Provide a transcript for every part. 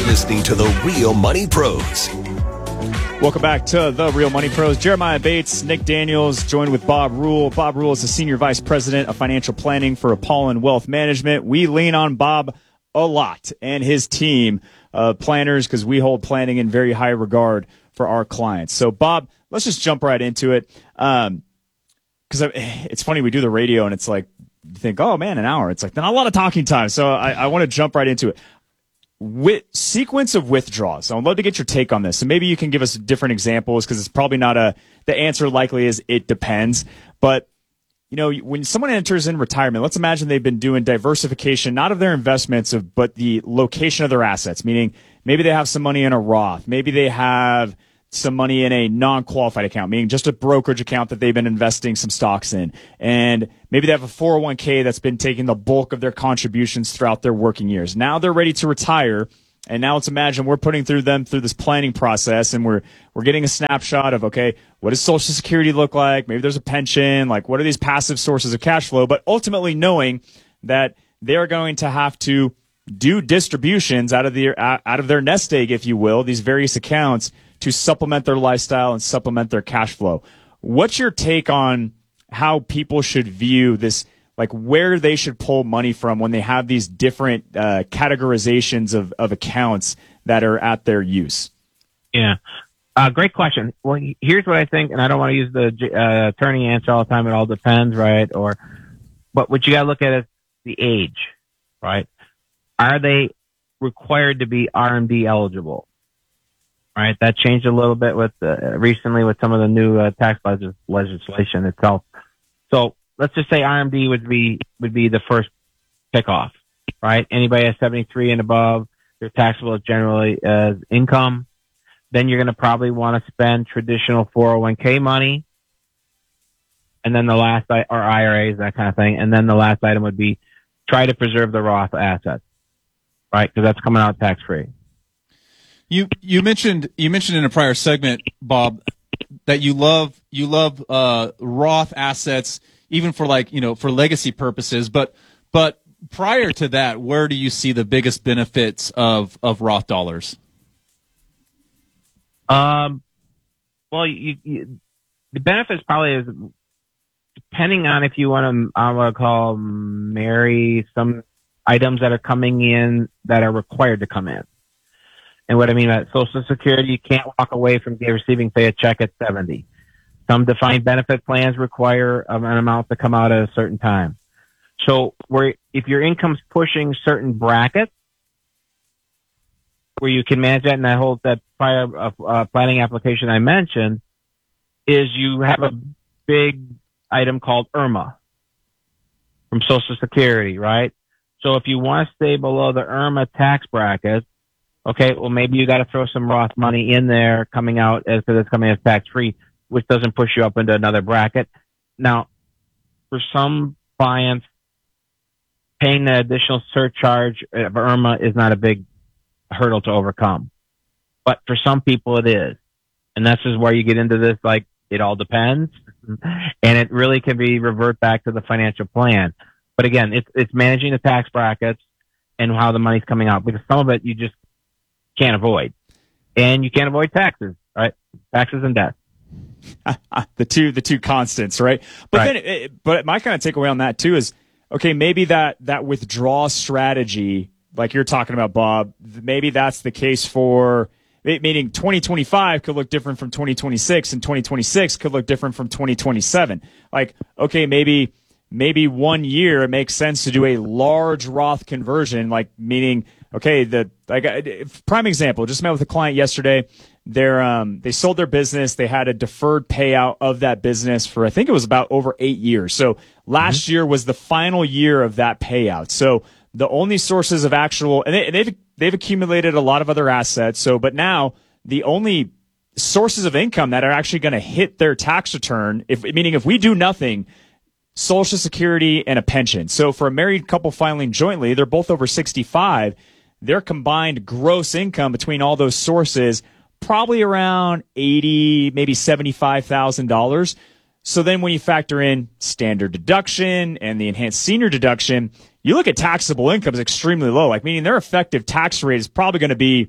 listening to The Real Money Pros. Welcome back to The Real Money Pros. Jeremiah Bates, Nick Daniels, joined with Bob Rule. Bob Rule is the Senior Vice President of Financial Planning for Apollon Wealth Management. We lean on Bob a lot and his team of planners because we hold planning in very high regard for our clients. So, Bob, let's just jump right into it. Because it's funny, we do the radio and it's like, you think, oh, man, an hour. It's like, not a lot of talking time. So I want to jump right into it. Sequence of withdrawals. So I'd love to get your take on this. And maybe you can give us different examples because it's probably not the answer likely is it depends. But, you know, when someone enters in retirement, let's imagine they've been doing diversification, not of their investments, but the location of their assets, meaning maybe they have some money in a Roth. Maybe they have some money in a non-qualified account, meaning just a brokerage account that they've been investing some stocks in. And maybe they have a 401k that's been taking the bulk of their contributions throughout their working years. Now they're ready to retire. And now let's imagine we're putting them through this planning process and we're getting a snapshot of, okay, what does Social Security look like? Maybe there's a pension. Like, what are these passive sources of cash flow? But ultimately knowing that they're going to have to do distributions out of their nest egg, if you will, these various accounts to supplement their lifestyle and supplement their cash flow. What's your take on how people should view this, like where they should pull money from when they have these different categorizations of accounts that are at their use? Yeah. Great question. Well, here's what I think, and I don't want to use the attorney answer all the time. It all depends, right? But what you got to look at is the age, right? Are they required to be RMD eligible? Right, that changed a little bit with recently with some of the new tax legislation itself. So let's just say RMD would be the first pickoff, right? Anybody at 73 and above, their taxable is generally as income. Then you're going to probably want to spend traditional 401k money, and then the last or IRAs, that kind of thing. And then the last item would be try to preserve the Roth assets, right? Because that's coming out tax free. You mentioned in a prior segment, Bob, that you love Roth assets even for for legacy purposes. But prior to that, where do you see the biggest benefits of Roth dollars? Well, the benefits probably is depending on if you want to marry some items that are coming in that are required to come in. And what I mean by Social Security, you can't walk away from receiving, say, a check at 70. Some defined benefit plans require an amount to come out at a certain time. So if your income's pushing certain brackets where you can manage that, and I hold that prior planning application I mentioned, is you have a big item called IRMA from Social Security, right? So if you want to stay below the IRMA tax bracket, okay, well, maybe you got to throw some Roth money in there coming out because it's coming as tax free, which doesn't push you up into another bracket. Now, for some clients, paying the additional surcharge of IRMA is not a big hurdle to overcome. But for some people, it is. And this is where you get into this, like, it all depends. And it really can be revert back to the financial plan. But again, it's managing the tax brackets and how the money's coming out, because some of it you just can't avoid, and you can't avoid taxes, right? Taxes and debt. the two constants, right? But right. Then, but my kind of takeaway on that too is, okay, maybe that withdrawal strategy, like you're talking about, Bob, maybe that's the case for, meaning 2025 could look different from 2026, and 2026 could look different from 2027. Like, okay, maybe 1 year it makes sense to do a large Roth conversion, like meaning, okay, prime example, just met with a client yesterday. They sold their business. They had a deferred payout of that business for, I think it was about over 8 years. So last year was the final year of that payout. So the only sources of actual, and they've accumulated a lot of other assets. So, but now the only sources of income that are actually going to hit their tax return, meaning if we do nothing, Social Security and a pension. So for a married couple filing jointly, they're both over 65. Their combined gross income between all those sources, probably around $80,000, maybe $75,000. So then when you factor in standard deduction and the enhanced senior deduction, you look at taxable income is extremely low, like meaning their effective tax rate is probably going to be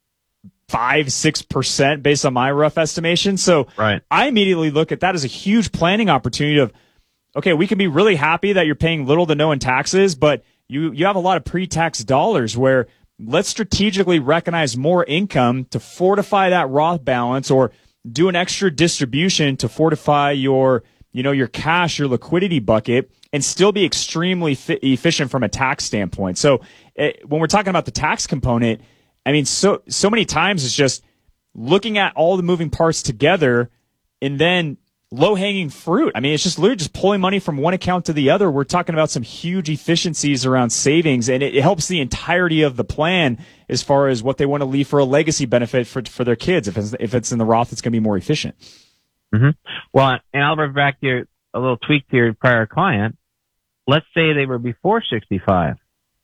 5-6% based on my rough estimation. So Right. I immediately look at that as a huge planning opportunity of, okay, we can be really happy that you're paying little to no in taxes, but you have a lot of pre-tax dollars where let's strategically recognize more income to fortify that Roth balance or do an extra distribution to fortify your cash, your liquidity bucket, and still be extremely efficient from a tax standpoint. So when we're talking about the tax component, I mean, so many times it's just looking at all the moving parts together and then low-hanging fruit. I mean, it's just literally just pulling money from one account to the other. We're talking about some huge efficiencies around savings, and it helps the entirety of the plan as far as what they want to leave for a legacy benefit for their kids. If it's in the Roth, it's going to be more efficient. Mm-hmm. Well, and I'll revert back to a little tweak to your prior client. Let's say they were before 65.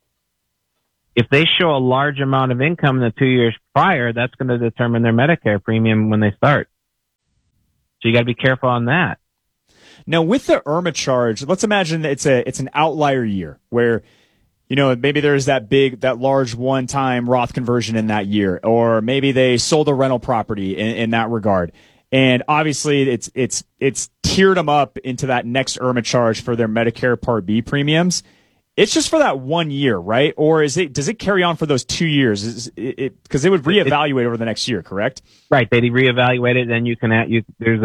If they show a large amount of income in the 2 years prior, that's going to determine their Medicare premium when they start. So you got to be careful on that. Now, with the IRMA charge, let's imagine that it's an outlier year where, maybe there's that large one-time Roth conversion in that year, or maybe they sold a rental property in that regard. And obviously it's tiered them up into that next IRMA charge for their Medicare Part B premiums. It's just for that 1 year, right? Or does it carry on for those 2 years? Because they would reevaluate over the next year, correct? Right. They reevaluate it, then you can it's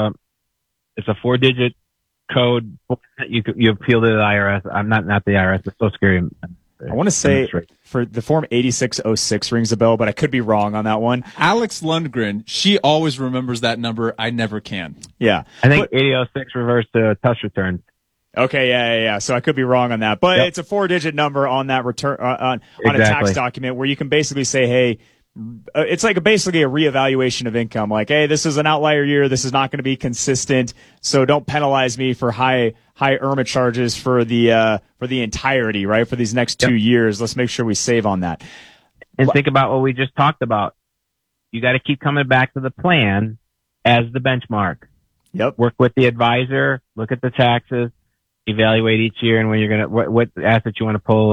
a 4-digit code. You appeal to the IRS. I'm not the IRS, the Social Security. I want to say for the form 8606 rings a bell, but I could be wrong on that one. Alex Lundgren, she always remembers that number. I never can. Yeah. I think 8006 refers to touch return. Okay, yeah. So I could be wrong on that, but It's a 4-digit number on that return on a tax document where you can basically say, hey, it's like basically a reevaluation of income. Like, hey, this is an outlier year. This is not going to be consistent. So don't penalize me for high IRMA charges for the entirety, right? For these next 2 years. Let's make sure we save on that. And think about what we just talked about. You got to keep coming back to the plan as the benchmark. Yep. Work with the advisor, look at the taxes, evaluate each year, and when you're going to, what assets you want to pull,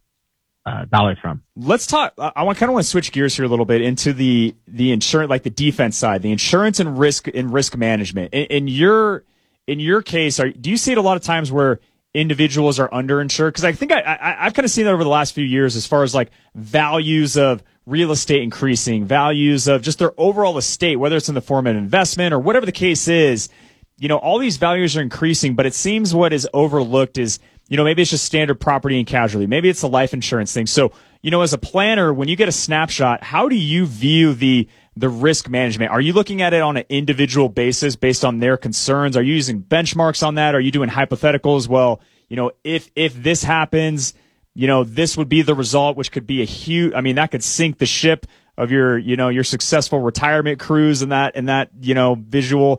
dollars from. Let's talk. I want to switch gears here a little bit into the insurance, like the defense side, the insurance and risk management. In your case, do you see it a lot of times where individuals are underinsured? Because I think I've kind of seen that over the last few years, as far as like values of real estate increasing, values of just their overall estate, whether it's in the form of investment or whatever the case is. All these values are increasing, but it seems what is overlooked is, maybe it's just standard property and casualty. Maybe it's the life insurance thing. So, as a planner, when you get a snapshot, how do you view the risk management? Are you looking at it on an individual basis based on their concerns? Are you using benchmarks on that? Are you doing hypotheticals? Well, if this happens, this would be the result, which could be a huge, that could sink the ship of your successful retirement cruise and that visual.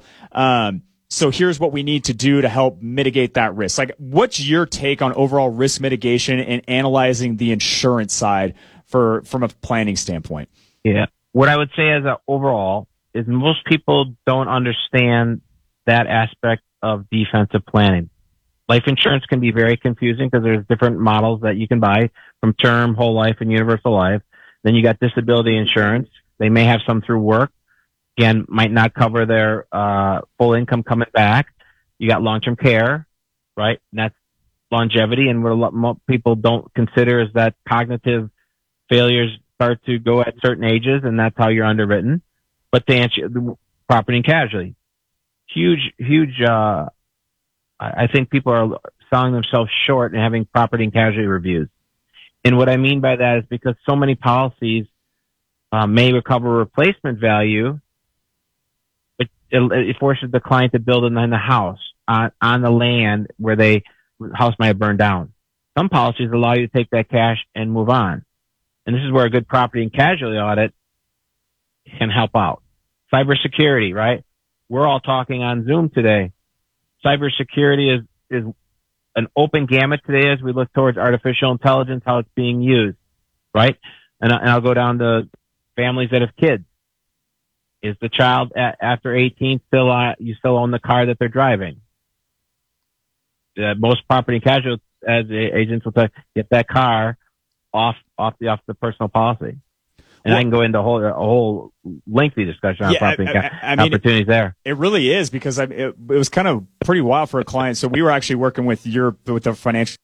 So here's what we need to do to help mitigate that risk. Like, what's your take on overall risk mitigation and analyzing the insurance side from a planning standpoint? Yeah. What I would say as a overall is most people don't understand that aspect of defensive planning. Life insurance can be very confusing because there's different models that you can buy, from term, whole life, and universal life. Then you got disability insurance. They may have some through work. Again, might not cover their full income coming back. You got long-term care, right? And that's longevity. And what most people don't consider is that cognitive failures start to go at certain ages, and that's how you're underwritten. But to answer the property and casualty, huge. I think people are selling themselves short and having property and casualty reviews. And what I mean by that is because so many policies may recover replacement value, but it forces the client to build in the house on the land where the house might have burned down. Some policies allow you to take that cash and move on. And this is where a good property and casualty audit can help out. Cybersecurity, right? We're all talking on Zoom today. Cybersecurity is an open gamut today as we look towards artificial intelligence, how it's being used, right? And I'll go down to families that have kids. Is the child after 18 you still own the car that they're driving? Most property and casualty as agents will tell you, get that car off the personal policy. And I can go into a whole lengthy discussion on property opportunities there. It really is, because it was kind of pretty wild for a client. So we were actually working with the financial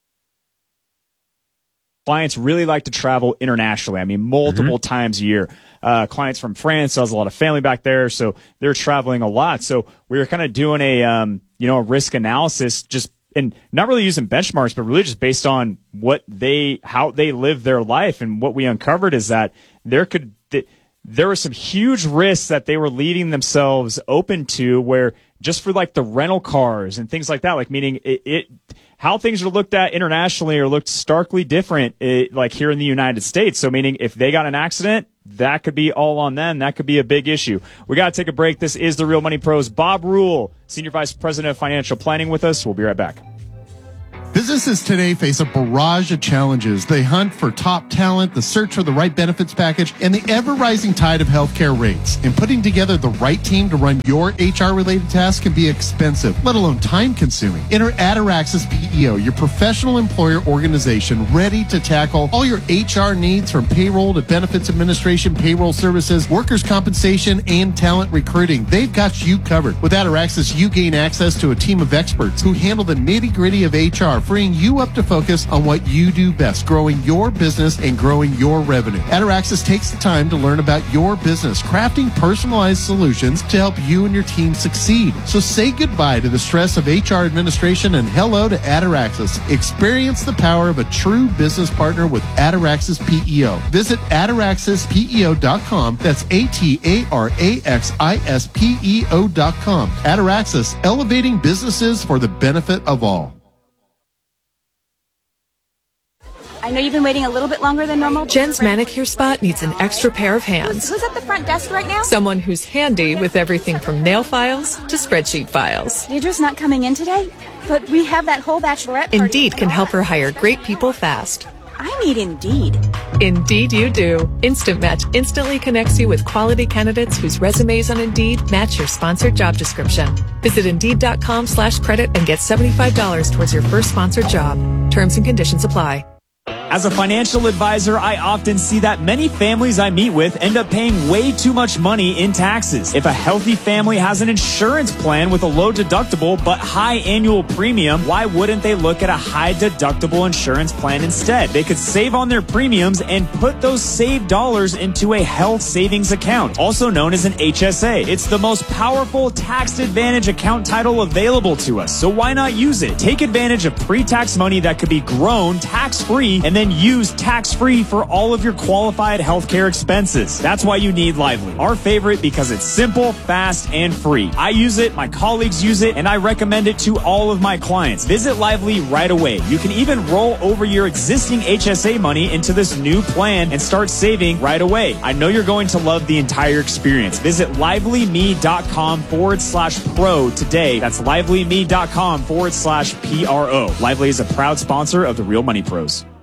clients really like to travel internationally. I mean, multiple times a year. Clients from France, there's a lot of family back there, so they're traveling a lot. So we were kind of doing a risk analysis, and not really using benchmarks, but really just based on how they live their life. And what we uncovered is that there were some huge risks that they were leaving themselves open to, where just for like the rental cars and things like that, like meaning how things are looked at internationally are looked starkly different, like here in the United States. So meaning if they got an accident, that could be all on them. That could be a big issue. We got to take a break. This is the Real Money Pros. Bob Rule, Senior Vice President of Financial Planning, with us. We'll be right back. Businesses today face a barrage of challenges. They hunt for top talent, the search for the right benefits package, and the ever-rising tide of healthcare rates. And putting together the right team to run your HR-related tasks can be expensive, let alone time-consuming. Enter Ataraxis PEO, your professional employer organization ready to tackle all your HR needs, from payroll to benefits administration, payroll services, workers' compensation, and talent recruiting. They've got you covered. With Ataraxis, you gain access to a team of experts who handle the nitty-gritty of HR, freeing you up to focus on what you do best, growing your business and growing your revenue. Ataraxis takes the time to learn about your business, crafting personalized solutions to help you and your team succeed. So say goodbye to the stress of HR administration and hello to Ataraxis. Experience the power of a true business partner with Ataraxis PEO. Visit ataraxispeo.com. That's ATARAXISPEO.com. Ataraxis, elevating businesses for the benefit of all. I know you've been waiting a little bit longer than normal. Jen's manicure spot needs an extra pair of hands. Who's at the front desk right now? Someone who's handy with everything from nail files to spreadsheet files. Deidre's not coming in today, but we have that whole bachelorette party. Indeed can help her hire great people fast. I need Indeed. Indeed you do. Instant Match instantly connects you with quality candidates whose resumes on Indeed match your sponsored job description. Visit Indeed.com/credit and get $75 towards your first sponsored job. Terms and conditions apply. As a financial advisor, I often see that many families I meet with end up paying way too much money in taxes. If a healthy family has an insurance plan with a low deductible but high annual premium, why wouldn't they look at a high deductible insurance plan instead? They could save on their premiums and put those saved dollars into a health savings account, also known as an HSA. It's the most powerful tax advantage account title available to us, so why not use it? Take advantage of pre-tax money that could be grown tax-free and then use tax-free for all of your qualified healthcare expenses. That's why you need Lively, our favorite, because it's simple, fast, and free. I use it, my colleagues use it, and I recommend it to all of my clients. Visit Lively right away. You can even roll over your existing HSA money into this new plan and start saving right away. I know you're going to love the entire experience. Visit livelyme.com/pro today. That's livelyme.com/PRO. Lively is a proud sponsor of the Real Money Pros.